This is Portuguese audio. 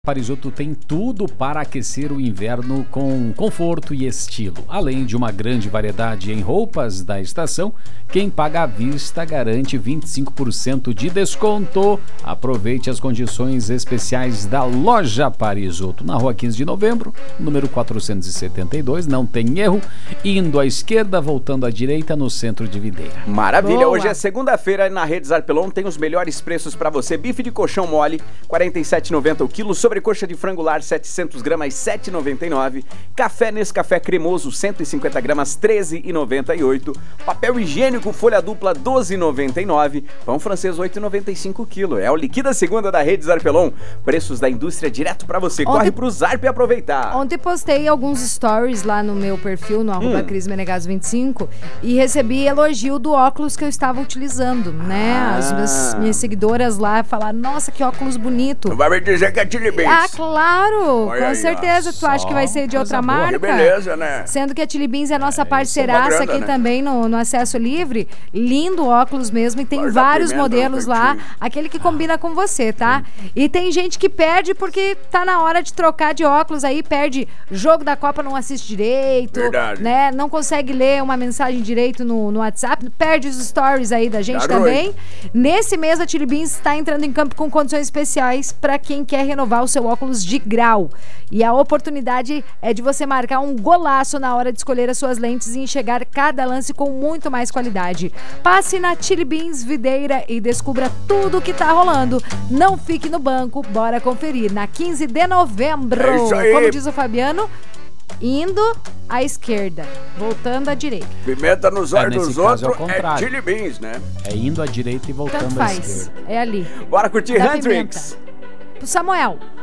Parisoto tem tudo para aquecer o inverno com conforto e estilo. Além de uma grande variedade em roupas da estação, quem paga à vista garante 25% de desconto. Aproveite as condições especiais da loja Parisoto, na rua 15 de novembro, número 472, não tem erro, indo à esquerda, voltando à direita, no centro de Videira. Maravilha, hoje é segunda-feira, na Rede Zarpelon tem os melhores preços para você. Bife de colchão mole, R$ 47,90 o quilo. Sobrecoxa de frango lar, 700 gramas, R$ 7,99. Café Nescafé cremoso, 150 gramas, R$ 13,98. Papel higiênico folha dupla, R$ 12,99. Pão francês, R$ 8,95 o quilo. É o Liquida Segunda da Rede Zarpelon. Preços da indústria direto pra você. Corre pro Zarp e aproveitar. Ontem postei alguns stories lá no meu perfil, no @CrisMenegaso25, e recebi elogio do óculos que eu estava utilizando, né? As minhas seguidoras lá falaram, nossa, que óculos bonito. Vai me dizer que é Chili Beans. Ah, claro! Olha Com aí, certeza. Tu acha que vai ser de outra marca? Que beleza, né? Sendo que a Chili Beans é nossa parceiraça aqui, né? Também no Acesso Livre. Lindo óculos mesmo, e tem vários modelos lá. Aquele que combina com você, tá? E tem gente que perde porque tá na hora de trocar de óculos aí, perde jogo da Copa, não assiste direito, né? Não consegue ler uma mensagem direito no WhatsApp, perde os stories aí da gente também. Nesse mês a Chili Beans está entrando em campo com condições especiais para quem quer renovar o seu óculos de grau. E a oportunidade é de você marcar um golaço na hora de escolher as suas lentes e enxergar cada lance com muito mais qualidade. Passe na Chili Beans Videira e descubra tudo o que tá rolando. Não fique no banco, bora conferir. Na 15 de novembro, como diz o Fabiano, indo à esquerda, voltando à direita. Pimenta nos olhos dos outros é Chili Beans, né? É indo à direita e voltando à esquerda. É ali. Bora curtir Hendrix. Pro Samuel.